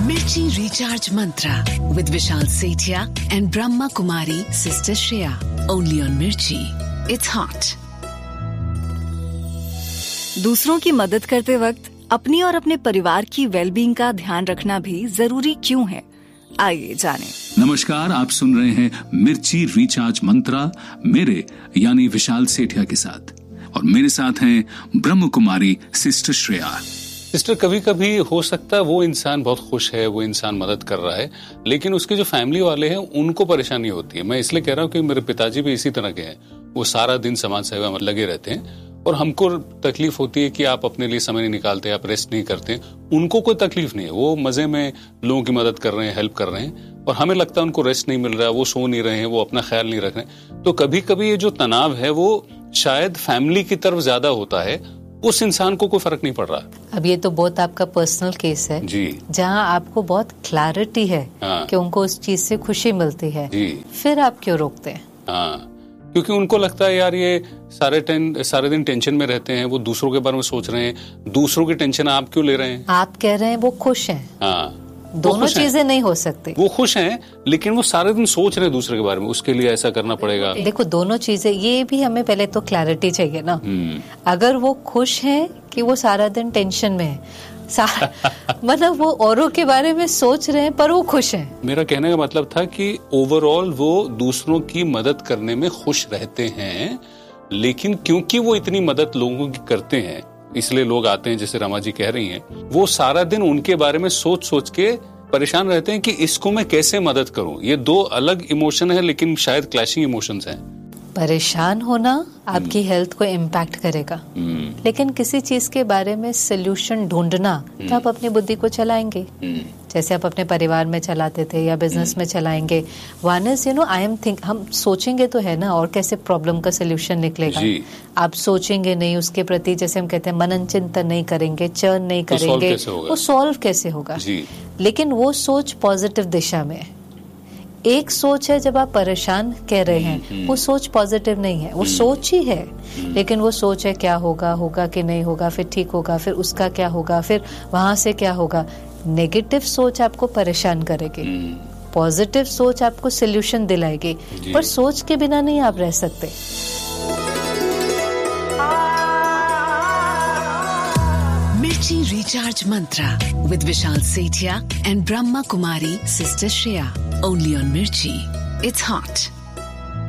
Mirchi Recharge Mantra with Vishal Sethia and Brahma Kumari Sister Shreya. Only on Mirchi. It's hot. दूसरों की मदद करते वक्त अपनी और अपने परिवार की वेलबींग का ध्यान रखना भी जरूरी क्यों है? आइए जानें। नमस्कार, आप सुन रहे हैं मिर्ची रिचार्ज मंत्रा मेरे यानी विशाल सेठिया के साथ, और मेरे साथ हैं ब्रह्म कुमारी सिस्टर श्रेया। सिस्टर, कभी कभी हो सकता है वो इंसान बहुत खुश है, वो इंसान मदद कर रहा है, लेकिन उसके जो फैमिली वाले हैं उनको परेशानी होती है। मैं इसलिए कह रहा हूँ कि मेरे पिताजी भी इसी तरह के हैं। वो सारा दिन समाज सेवा में लगे रहते हैं और हमको तकलीफ होती है कि आप अपने लिए समय नहीं निकालते, आप रेस्ट नहीं करते। उनको कोई तकलीफ नहीं है, वो मजे में लोगों की मदद कर रहे हैं, हेल्प कर रहे हैं, और हमें लगता है उनको रेस्ट नहीं मिल रहा है, वो सो नहीं रहे हैं, वो अपना ख्याल नहीं रख रहे। तो कभी कभी ये जो तनाव है वो शायद फैमिली की तरफ ज्यादा होता है, उस इंसान को कोई फर्क नहीं पड़ रहा। अब ये तो बहुत आपका पर्सनल केस है जी, जहाँ आपको बहुत क्लैरिटी है कि उनको उस चीज से खुशी मिलती है जी। फिर आप क्यों रोकते हैं? क्योंकि उनको लगता है यार ये सारे दिन टेंशन में रहते हैं, वो दूसरों के बारे में सोच रहे हैं, दूसरों की टेंशन आप क्यों ले रहे हैं? आप कह रहे हैं वो खुश हैं। दोनों चीजें नहीं हो सकती। वो खुश हैं लेकिन वो सारे दिन सोच रहे हैं दूसरे के बारे में, उसके लिए ऐसा करना पड़ेगा। देखो, दोनों चीजें, ये भी हमें पहले तो क्लैरिटी चाहिए ना। अगर वो खुश हैं कि वो सारा दिन टेंशन में है, मतलब वो औरों के बारे में सोच रहे हैं पर वो खुश हैं। मेरा कहने का मतलब था कि ओवरऑल वो दूसरों की मदद करने में खुश रहते हैं, लेकिन क्योंकि वो इतनी मदद लोगों की करते हैं इसलिए लोग आते हैं, जैसे रमा जी कह रही हैं, वो सारा दिन उनके बारे में सोच के परेशान रहते हैं कि इसको मैं कैसे मदद करूं। ये दो अलग इमोशन है लेकिन शायद क्लैशिंग इमोशंस हैं। परेशान होना आपकी हेल्थ को इम्पैक्ट करेगा, लेकिन किसी चीज के बारे में सोल्यूशन ढूंढना तो आप अपनी बुद्धि को चलाएंगे, जैसे आप अपने परिवार में चलाते थे या बिजनेस में चलाएंगे। वन इज हम सोचेंगे तो है ना, और कैसे प्रॉब्लम का सोल्यूशन निकलेगा। आप सोचेंगे नहीं उसके प्रति, जैसे हम कहते हैं मनन चिंतन नहीं करेंगे, चर्न नहीं करेंगे, वो सॉल्व कैसे होगा? लेकिन वो सोच पॉजिटिव दिशा में है। एक सोच है जब आप परेशान कह रहे हैं, वो सोच पॉजिटिव नहीं है, वो सोच ही है, लेकिन वो सोच है क्या होगा कि नहीं होगा, फिर ठीक होगा, फिर उसका क्या होगा, फिर वहां से क्या होगा। नेगेटिव सोच आपको परेशान करेगी, पॉजिटिव सोच आपको सोल्यूशन दिलाएगी, पर सोच के बिना नहीं आप रह सकते। Mirchi Recharge Mantra with Vishal Sethia and Brahma Kumari Sister Shreya. Only on Mirchi. It's hot.